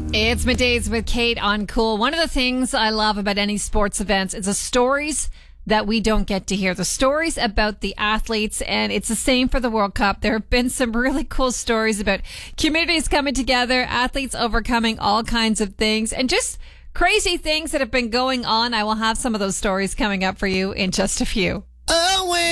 It's Middays with Kate on Cool. One of the things I love about any sports events is the stories that we don't get to hear, the stories about the athletes, and it's the same for the World Cup. There have been some really cool stories about communities coming together, athletes overcoming all kinds of things, and just crazy things that have been going on. I will have some of those stories coming up for you in just a few.